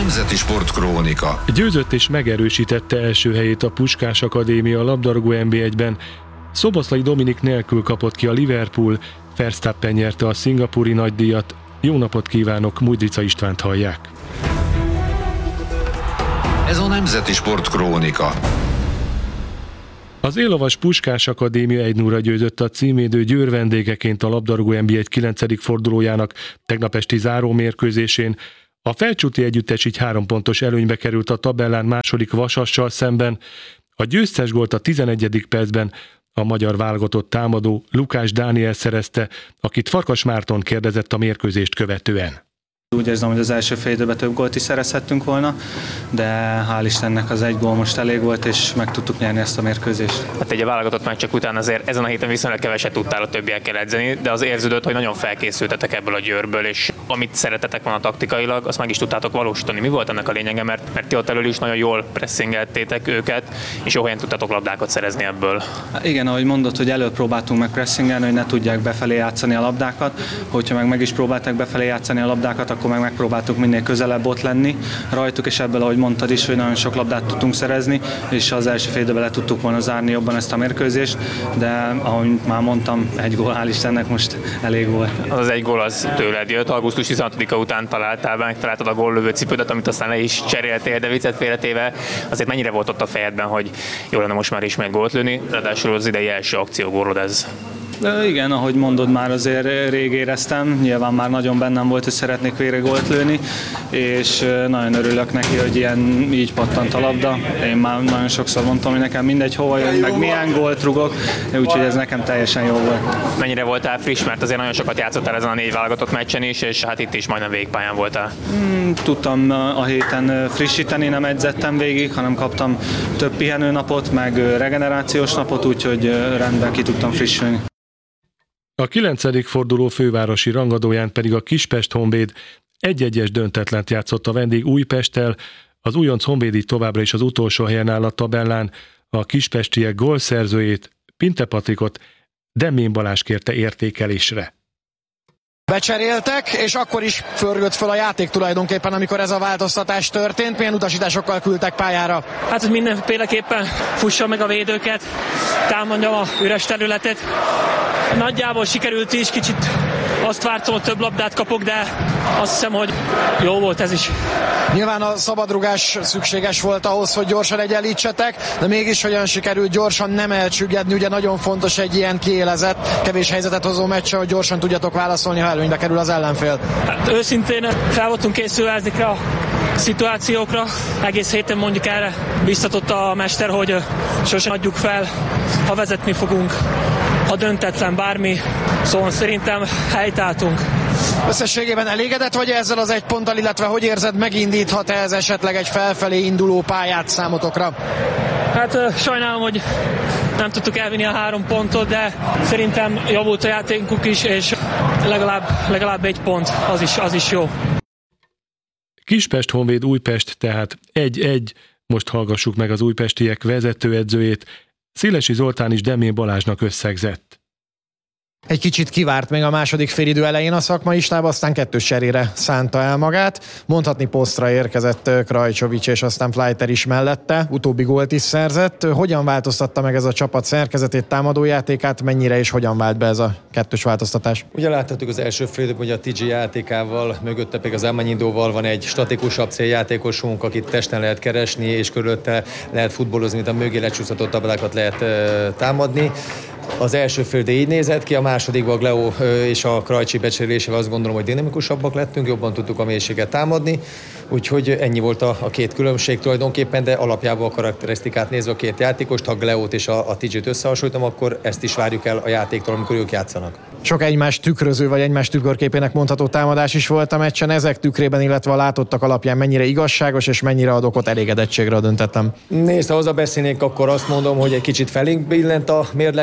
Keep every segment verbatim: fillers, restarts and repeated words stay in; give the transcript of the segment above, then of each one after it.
Nemzeti Sportkrónika. Győzött és megerősítette első helyét a Puskás Akadémia labdarúgó en bé egyben. Szoboszlai Dominik nélkül kapott ki a Liverpool, Verstappen nyerte a szingapúri nagydíjat. Jó napot kívánok, Mudrica Istvánt hallják. Ez a Nemzeti Sportkrónika. Az élovas Puskás Akadémia egy nulla győzött a címvédő Győr vendégeként a labdarúgó en bé egy kilencedik fordulójának tegnap esti záró mérkőzésén. A Felcsúti együttes így három pontos előnybe került a tabellán második Vasassal szemben. A győztes gólt a tizenegyedik percben a magyar válogatott támadó Lukács Dániel szerezte, akit Farkas Márton kérdezett a mérkőzést követően. Úgy érzem, hogy az első fél időben több gólt is szerezhettünk volna, de hál' Istennek az egy gól most elég volt, és meg tudtuk nyerni ezt a mérkőzést. Hát egy a válogatott meccsek után azért ezen a héten viszonylag keveset tudtál a többiekkel edzeni, de az érződött, hogy nagyon felkészültetek ebből a Győrből, és amit szeretetek volna taktikailag, azt meg is tudtátok valósítani. Mi volt ennek a lényege, mert, mert ti ott elől is nagyon jól pressingeltétek őket, és jó helyen tudtatok labdákat szerezni ebből. Igen, ahogy mondod, hogy előbb próbáltunk meg pressingelni, hogy ne tudják befelé játszani a labdákat, hogyha meg meg is próbálták befelé játszani a labdákat, akkor meg megpróbáltuk minél közelebb ott lenni rajtuk, és ebből, ahogy mondtad is, hogy nagyon sok labdát tudtunk szerezni, és az első fél időben le tudtuk volna zárni jobban ezt a mérkőzést, de ahogy már mondtam, egy gól, hál' Istennek most elég volt. Az, az egy gól az tőled jött, augusztus tizenhatodika után találtál be, megtaláltad a góllövő cipődet, amit aztán le is cseréltél, de viccet félretéve, azért mennyire volt ott a fejedben, hogy jó lenne most már ismét gólt lőni, ráadásul az idei első akciógólod ez. De igen, ahogy mondod, már azért rég éreztem, nyilván már nagyon bennem volt, hogy szeretnék végre gólt lőni, és nagyon örülök neki, hogy ilyen így pattant a labda. Én már nagyon sokszor mondtam, hogy nekem mindegy hova jön, meg milyen gólt rugok, úgyhogy ez nekem teljesen jó volt. Mennyire voltál friss, mert azért nagyon sokat játszottál ezen a négy válogatott meccsen is, és hát itt is majdnem végigpályán voltál. Hmm, tudtam a héten frissíteni, nem edzettem végig, hanem kaptam több pihenőnapot, meg regenerációs napot, úgyhogy rendben ki tudtam frissülni. A kilencedik forduló fővárosi rangadóján pedig a Kispest Honvéd egy-egyes döntetlent játszott a vendég Újpesttel, az újonc honvédi továbbra is az utolsó helyen áll a tabellán, a kispestiek gólszerzőjét, Pinte Patrikot Demén Balázs kérte értékelésre. Becseréltek, és akkor is förgött föl a játék tulajdonképpen, amikor ez a változtatás történt. Milyen utasításokkal küldtek pályára? Hát, hogy mindenféleképpen fussa meg a védőket, támadjam a üres területet. Nagyjából sikerült is, kicsit azt vártam, hogy több labdát kapok, de azt hiszem, hogy jó volt ez is. Nyilván a szabadrugás szükséges volt ahhoz, hogy gyorsan egyenlítsetek, de mégis hogyan sikerült gyorsan nem elcsüggedni, ugye nagyon fontos egy ilyen kiélezett, kevés helyzetet hozó meccse, hogy gyorsan tudjatok válaszolni, ha előnybe kerül az ellenfél. Hát őszintén fel voltunk készülve ezekre a szituációkra, egész héten mondjuk erre biztatott a mester, hogy sosem adjuk fel, ha vezetni fogunk, ha döntetlen bármi, szóval szerintem helytálltunk. Összességében elégedett vagy ezzel az egy ponttal, illetve hogy érzed, megindíthat ez esetleg egy felfelé induló pályát számotokra? Hát sajnálom, hogy nem tudtuk elvinni a három pontot, de szerintem javult a játékunk is, és legalább, legalább egy pont, az is, az is jó. Kispest Honvéd Újpest tehát egy-egy, most hallgassuk meg az újpestiek vezetőedzőjét, Szélesi Zoltán is Demén Balázsnak összegzett. Egy kicsit kivárt még a második félidő elején a szakmai stáb, aztán kettős cserére szánta el magát. Mondhatni posztra érkezett Krajcsovics és aztán Fleiter is mellette, utóbbi gólt is szerzett. Hogyan változtatta meg ez a csapat szerkezetét, támadójátékát, mennyire és hogyan vált be ez a kettős változtatás? Ugye láthatjuk az első fél időben, hogy a té gé játékával, mögötte pedig az Elmanyindóval van egy statikusabb céljátékosunk, akit testen lehet keresni, és körülötte lehet futballozni, mint a mögé lecsúsztatott tablákat lehet támadni. Az első fél idő így nézett ki, a másodikban a Gleo és a Krajcsi becserélésével azt gondolom, hogy dinamikusabbak lettünk, jobban tudtuk a mélységet támadni, úgyhogy ennyi volt a, a két különbség tulajdonképpen, de alapjában a karakterisztikát nézve a két játékost, ha Gleót és a, a té gét összehasonlítom, akkor ezt is várjuk el a játéktól, amikor ők játszanak. Sok egymás tükröző vagy egymás tükörképének mondható támadás is volt a meccsen, ezek tükrében, illetve a látottak alapján mennyire igazságos és mennyire ad okot elégedettségre a döntetlen? Nézd, ha haza beszélnék, akkor azt mondom, hogy egy kicsit felénk billent a mérlegnek a nyelv,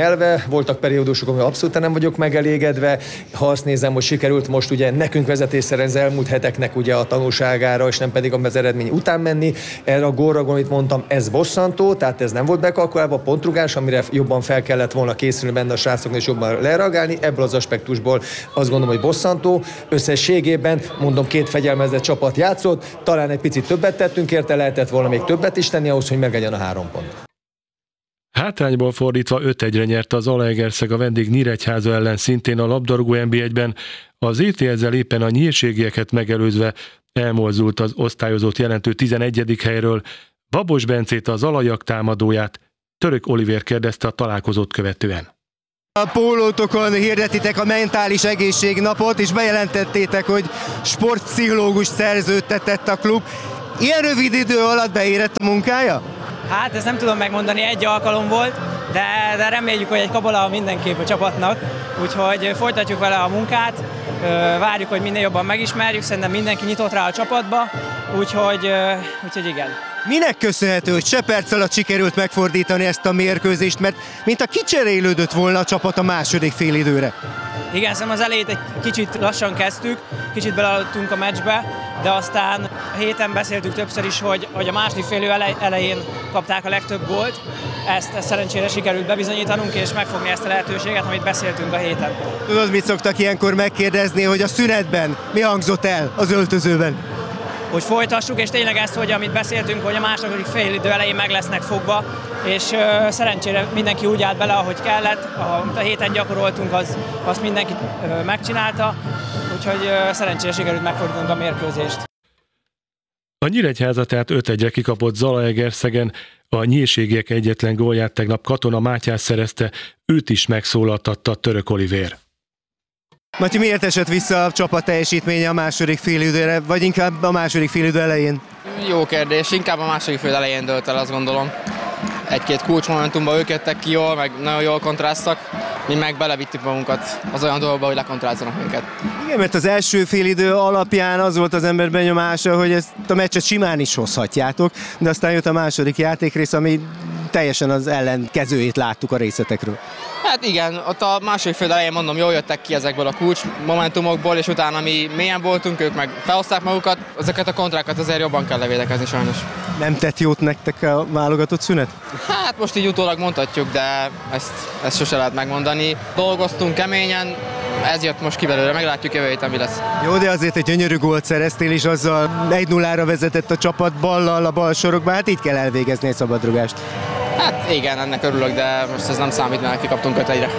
nyelve, voltak periódusok, amivel abszolút nem vagyok megelégedve. Ha azt nézem, hogy sikerült most ugye nekünk vezetésszerűen az elmúlt heteknek ugye a tanulságára, és nem pedig az eredmény után menni, erre a gólra, amit mondtam, ez bosszantó, tehát ez nem volt bekalkulálva, pontrugás, amire jobban fel kellett volna készülni benne a srácoknak, és jobban lereagálni. Ebből az aspektusból azt gondolom, hogy bosszantó. Összességében, mondom, két fegyelmezett csapat játszott, talán egy picit többet tettünk érte, lehetett volna még többet is tenni ahhoz, hogy meglegyen a három pont. Hátrányból fordítva öt egyre nyerte az Zalaegerszeg a vendég Nyíregyháza ellen szintén a labdarúgó en bé egyben. Az é té ezzel éppen a nyírségieket megelőzve elmozdult az osztályozott jelentő tizenegyedik helyről. Babos Bencét, a zalaiak támadóját Török Olivér kérdezte a találkozót követően. A pólótokon hirdetitek a mentális egészségnapot, és bejelentettétek, hogy sportpszichológus szerződtetett a klub. Ilyen rövid idő alatt beérett a munkája? Hát ezt nem tudom megmondani, egy alkalom volt, de, de reméljük, hogy egy kabola mindenképp a csapatnak, úgyhogy folytatjuk vele a munkát, várjuk, hogy minél jobban megismerjük, szerintem mindenki nyitott rá a csapatba, úgyhogy, úgyhogy igen. Minek köszönhető, hogy se perc alatt sikerült megfordítani ezt a mérkőzést, mert mint a kicserélődött volna a csapat a második félidőre? Igen, szerintem az elejét egy kicsit lassan kezdtük, kicsit beleadtunk a meccsbe, de aztán a héten beszéltük többször is, hogy, hogy a második félidő elején kapták a legtöbb gólt. Ezt, ezt szerencsére sikerült bebizonyítanunk, és megfogni ezt a lehetőséget, amit beszéltünk a héten. Tudod, mit szoktak ilyenkor megkérdezni, hogy a szünetben mi hangzott el az öltözőben? Hogy folytassuk, és tényleg ezt, hogy amit beszéltünk, hogy a második félidő elején meg lesznek fogva, és uh, szerencsére mindenki úgy állt bele, ahogy kellett, amit a héten gyakoroltunk, az, azt mindenki uh, megcsinálta, úgyhogy uh, szerencsére sikerült megfordítanunk a mérkőzést. A Nyíregyháza tehát öt egyre kikapott Zalaegerszegen, a nyírségiek egyetlen gólját tegnap Katona Mátyás szerezte, őt is megszólaltatta Török Olivér. Matyi, miért esett vissza a csapat teljesítménye a második félidőre, vagy inkább a második félidő elején? Jó kérdés, inkább a második fél elején dőlt el, azt gondolom. Egy-két kulcsmomentumban ők jöttek ki jól, meg nagyon jól kontráztak, mi meg belevittük magunkat az olyan dolgokba, hogy lekontrázzanak minket. Igen, mert az első félidő alapján az volt az ember benyomása, hogy ezt a meccset simán is hozhatjátok, de aztán jött a második játékrész, ami teljesen az ellenkezőjét láttuk a részletekről. Hát igen, ott a második fél elején mondom, jól jöttek ki ezekből a kulcs momentumokból, és utána mi mélyen voltunk, ők meg felhozták magukat, ezeket a kontrákat azért jobban kell levédekezni sajnos. Nem tett jót nektek a válogatott szünet? Hát most így utólag mondhatjuk, de ezt, ezt sose lehet megmondani. Dolgoztunk keményen, ez jött most ki belőle, meglátjuk jövő héten mi lesz. Jó, de azért egy gyönyörű gólt szereztél, és azzal egy nullára vezetett a csapat ballal a bal sorokba, hát így kell elvégezni egy szabadrugást. Hát igen, ennek örülök, de most ez nem számít, mert kikaptunk öt egyre.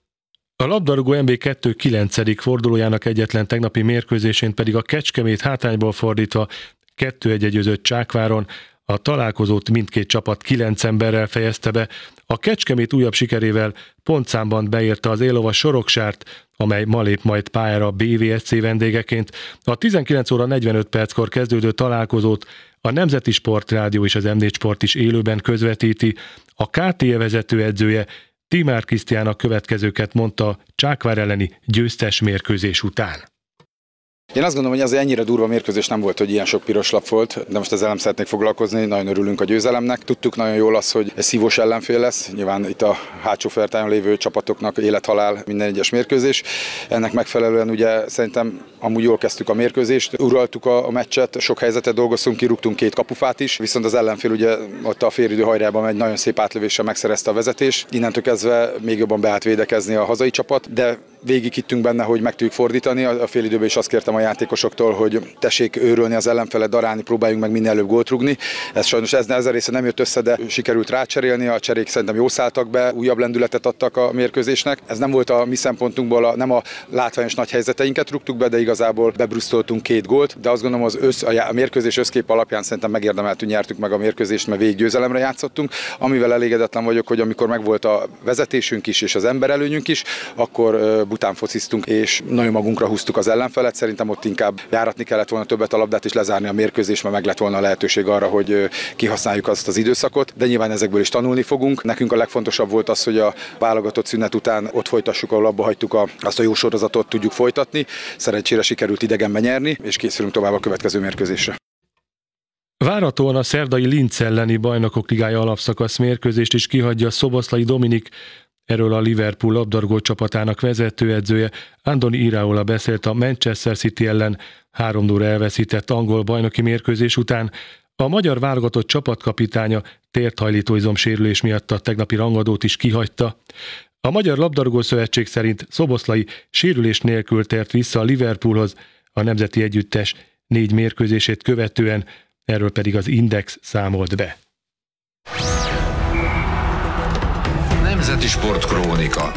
A labdarúgó en bé kettő kilencedik fordulójának egyetlen tegnapi mérkőzésén pedig a Kecskemét hátrányból fordítva kettő egy győzött Csákváron, a találkozót mindkét csapat kilenc emberrel fejezte be. A Kecskemét újabb sikerével pontszámban beérte az Élovas Soroksárt, amely ma lép majd pályára a bé vé es cé vendégeként. A tizenkilenc óra negyvenöt perckor kezdődő találkozót a Nemzeti Sportrádió és az em négy Sport is élőben közvetíti. A ká té é vezetőedzője Timár Krisztián a következőket mondta Csákvár elleni győztes mérkőzés után. Én azt gondolom, hogy az ennyire durva mérkőzés nem volt, hogy ilyen sok piros lap volt, de most ezzel nem szeretnék foglalkozni, nagyon örülünk a győzelemnek. Tudtuk nagyon jól azt, hogy egy szívós ellenfél lesz, nyilván itt a hátsó fertájon lévő csapatoknak élethalál minden egyes mérkőzés. Ennek megfelelően ugye szerintem amúgy jól kezdtük a mérkőzést, uraltuk a, a meccset, sok helyzetet dolgoztunk, kirúgtunk két kapufát is, viszont az ellenfél ugye ott a félidő hajrában egy nagyon szép átlövéssel megszerezte a vezetést. Innentől kezdve még jobban beállt védekezni a hazai csapat, de végig hittünk benne, hogy meg tudjuk fordítani. A félidőben is azt kértem a játékosoktól, hogy tessék őrölni az ellenfelet, darálni, próbáljunk meg minél előbb gólt rúgni. Ez sajnos ez, ez a része nem jött össze, de sikerült rácserélni, a cserék szerintem jól szálltak be, újabb lendületet adtak a mérkőzésnek. Ez nem volt a mi szempontunkból, a, nem a látványos nagy helyzeteinket rúgtuk be, de igazából bebrusztoltunk két gólt, de azt gondolom az össz, a mérkőzés összkép alapján szerintem megérdemeltünk, nyertük meg a mérkőzést, mert végig győzelemre játszottunk. Amivel elégedetlen vagyok, hogy amikor megvolt a vezetésünk is és az emberelőnyünk is, akkor bután fociztunk, és nagyon magunkra húztuk az ellenfelet. Szerintem ott inkább járatni kellett volna többet a labdát és lezárni a mérkőzést, mert meg lett volna a lehetőség arra, hogy kihasználjuk azt az időszakot, de nyilván ezekből is tanulni fogunk. Nekünk a legfontosabb volt az, hogy a válogatott szünet után ott folytassuk, ahol abba hagytuk a, azt a jó sorozatot tudjuk folytatni. Szerencsére sikerült idegenben nyerni, és készülünk tovább a következő mérkőzésre. Várhatóan a szerdai Linz elleni Bajnokok Ligája alapszakasz mérkőzést is kihagyja Szoboszlai Dominik. Erről a Liverpool labdarúgó csapatának vezetőedzője Andoni Iraola beszélt a Manchester City ellen három nulla elveszített angol bajnoki mérkőzés után. A magyar válogatott csapatkapitánya térthajlítóizom sérülés miatt a tegnapi rangadót is kihagyta. A Magyar Labdarúgó Szövetség szerint Szoboszlai sérülés nélkül tért vissza a Liverpoolhoz, a nemzeti együttes négy mérkőzését követően, erről pedig az Index számolt be. Nemzeti Sportkrónika.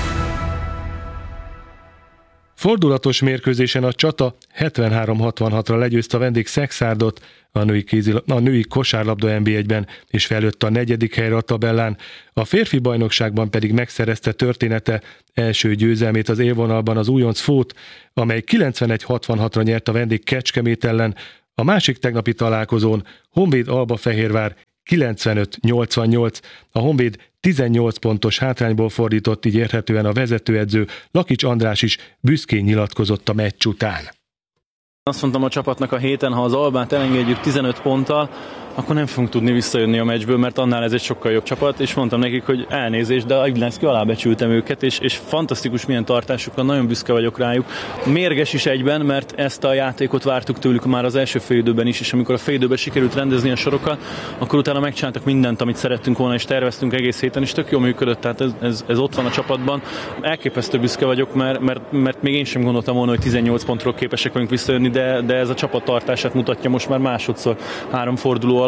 Fordulatos mérkőzésen a Csata hetvenhárom hatvanhatra legyőzte a vendég Szexárdot a női, kézil, a női kosárlabda en bé egyben, és felőtt a negyedik helyre a tabellán. A férfi bajnokságban pedig megszerezte története első győzelmét az élvonalban az újonc Fót, amely kilencvenegy hatvanhatra nyert a vendég Kecskemét ellen. A másik tegnapi találkozón Honvéd Albafehérvár kilencvenöt nyolcvannyolc, a Honvéd tizennyolc pontos hátrányból fordított, így érthetően a vezetőedző Lakics András is büszkén nyilatkozott a meccs után. Azt mondtam a csapatnak a héten, ha az Albát elengedjük tizenöt ponttal, akkor nem fogunk tudni visszajönni a meccsből, mert annál ez egy sokkal jobb csapat, és mondtam nekik, hogy elnézést, de Iglánszki alábecsültem őket, és, és fantasztikus milyen tartásuk van, nagyon büszke vagyok rájuk. Mérges is egyben, mert ezt a játékot vártuk tőlük már az első félidőben is, és amikor a félidőben sikerült rendezni a sorokat, akkor utána megcsináltak mindent, amit szerettünk volna, és terveztünk egész héten, és tök jól működött, tehát ez, ez, ez ott van a csapatban. Elképesztő büszke vagyok, mert, mert, mert még én sem gondoltam volna, hogy tizennyolc pontról képesek vagyunk visszajönni, de, de ez a csapat tartását mutatja most már másodszor három forduló alatt.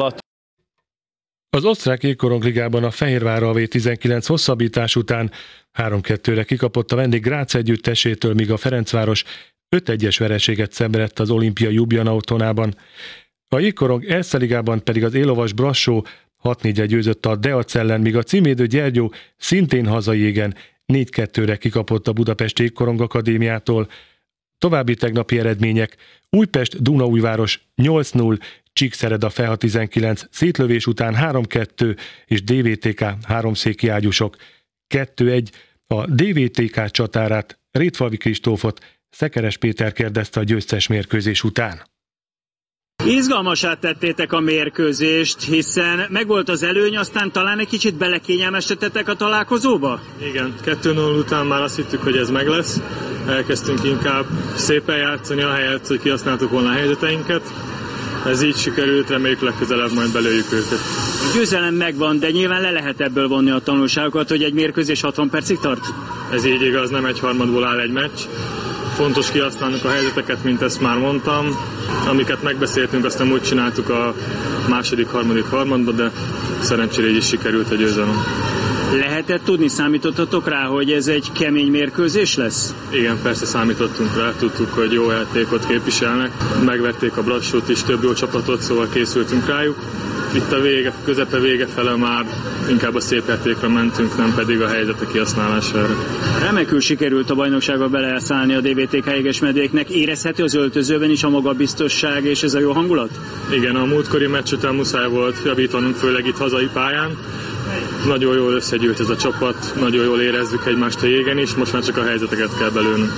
Az osztrák jégkorongligában a Fehérvár vé tizenkilenc hosszabbítás után három kettőre kikapott a vendég Grác együttesétől, míg a Ferencváros öt egyes vereséget szenvedett az Olimpia Ljubljana otthonában. A jégkorong Erste Ligában pedig az élovas Brassó hat négyre győzött a Deac ellen, míg a címvédő Gyergyó szintén hazai jégen négy kettőre kikapott a Budapesti Jégkorong Akadémiától. További tegnapi eredmények: Újpest Dunaújváros nyolc null, Csíkszereda Feha tizenkilenc, szétlövés után három kettő és dé vé té ká háromszéki ágyúsok kettő egy. A dé vé té ká csatárát, Rétfalvi Kristófot Szekeres Péter kérdezte a győztes mérkőzés után. Izgalmasát tettétek a mérkőzést, hiszen megvolt az előny, aztán talán egy kicsit belekényelmesedtetek a találkozóba? Igen, kettő null után már azt hittük, hogy ez meg lesz. Elkezdtünk inkább szépen játszani, ahelyett, hogy kihasználtuk volna a helyzeteinket. Ez így sikerült, reméljük legközelebb majd belőjük őket. A győzelem megvan, de nyilván le lehet ebből vonni a tanulságokat, hogy egy mérkőzés hatvan percig tart? Ez így igaz, nem egy harmadból áll egy meccs. Fontos kihasználnunk a helyzeteket, mint ezt már mondtam. Amiket megbeszéltünk, azt nem úgy csináltuk a második, harmadik, harmadban, de szerencsére így is sikerült a győzelem. Lehetett tudni, számítottatok rá, hogy ez egy kemény mérkőzés lesz? Igen, persze számítottunk rá, tudtuk, hogy jó játékot képviselnek. Megvették a Brassót is, több jó csapatot, szóval készültünk rájuk. Itt a vége, közepe vége fele már inkább a szép játékra mentünk, nem pedig a helyzetek kihasználására. Remekül sikerült a bajnokságba beleszállni a dé vé té ká jegesmedvéknek. Érezhető az öltözőben is a magabiztosság és ez a jó hangulat? Igen, a múltkori meccs után muszáj volt javítanunk, főleg itt hazai pályán. Nagyon jól összegyűlt ez a csapat, nagyon jól érezzük egymást a jégen is, most már csak a helyzeteket kell belőnünk.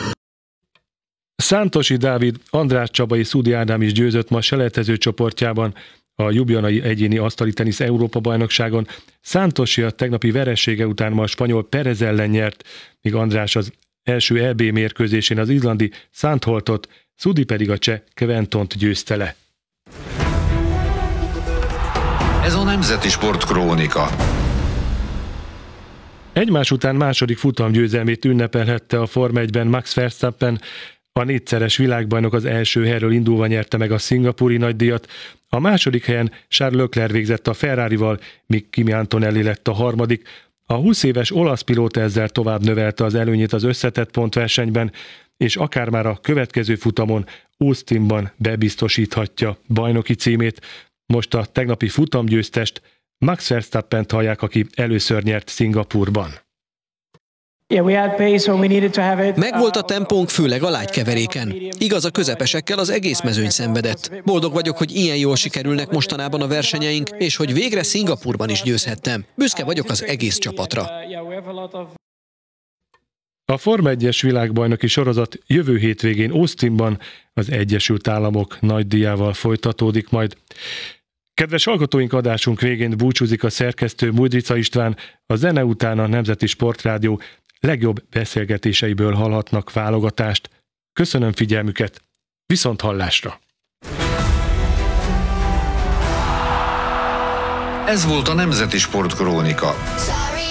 Szántosi Dávid, András Csabai, Szudi Ádám is győzött ma selejtező csoportjában a ljubljanai egyéni asztali tenisz Európa-bajnokságon. Szántosi a tegnapi veresége után ma a spanyol Perez ellen nyert, míg András az első é bé mérkőzésén az izlandi Sandholtot, Szudi pedig a cseh Kventont győzte le. Ez a Nemzeti Sportkrónika. Egymás után második futamgyőzelmét ünnepelhette a Forma egyben Max Verstappen. A négyszeres világbajnok az első helyről indulva nyerte meg a szingapúri nagydíjat. A második helyen Charles Leclerc végzett a Ferrarival, míg Kimi Antonelli lett a harmadik. A húsz éves olasz pilóta ezzel tovább növelte az előnyét az összetett pontversenyben, és akár már a következő futamon Austinban bebiztosíthatja bajnoki címét. Most a tegnapi futamgyőztest, Max Verstappent hallják, aki először nyert Szingapúrban. Megvolt a tempónk, főleg a lágykeveréken. Igaz, a közepesekkel az egész mezőny szenvedett. Boldog vagyok, hogy ilyen jól sikerülnek mostanában a versenyeink, és hogy végre Szingapúrban is győzhettem. Büszke vagyok az egész csapatra. A Forma egyes világbajnoki sorozat jövő hétvégén Austinban az Egyesült Államok nagydíjával folytatódik majd. Kedves hallgatóink, adásunk végén búcsúzik a szerkesztő Mudrica István, a zene után a Nemzeti Sportrádió legjobb beszélgetéseiből hallhatnak válogatást. Köszönöm figyelmüket, viszont hallásra! Ez volt a Nemzeti Sportkrónika.